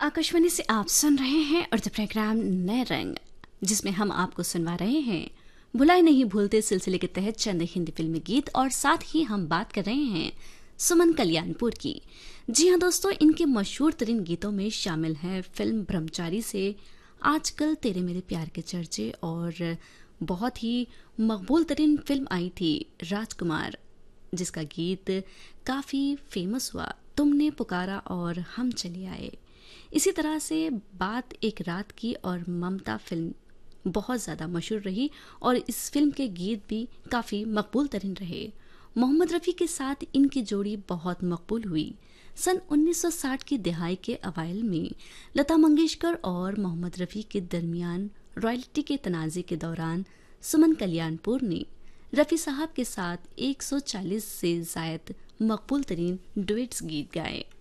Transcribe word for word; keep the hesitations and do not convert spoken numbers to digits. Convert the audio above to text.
आकाशवाणी से आप सुन रहे हैं उर्दू प्रोग्राम नए रंग, जिसमें हम आपको सुनवा रहे हैं भुलाए नहीं भूलते सिलसिले के तहत चंद हिंदी फिल्मी गीत, और साथ ही हम बात कर रहे हैं सुमन कल्याणपुर की। जी हाँ दोस्तों, इनके मशहूर तरीन गीतों में शामिल है फिल्म ब्रह्मचारी से आजकल तेरे मेरे प्यार के चर्चे, और बहुत ही मकबूल तरीन फिल्म आई थी राजकुमार, जिसका गीत काफ़ी फेमस हुआ, तुमने पुकारा और हम चले आए। इसी तरह से बात एक रात की और ममता फिल्म बहुत ज़्यादा मशहूर रही, और इस फिल्म के गीत भी काफ़ी मकबूल तरीन रहे। मोहम्मद रफ़ी के साथ इनकी जोड़ी बहुत मकबूल हुई। सन उन्नीस सौ साठ की दहाई के अवाइल में लता मंगेशकर और मोहम्मद रफ़ी के दरमियान रॉयल्टी के तनाज़े के दौरान सुमन कल्याणपुर ने रफ़ी साहब के साथ एक सौ चालीस से ज़ायद मकबूल तरीन डुएट्स गीत गाए।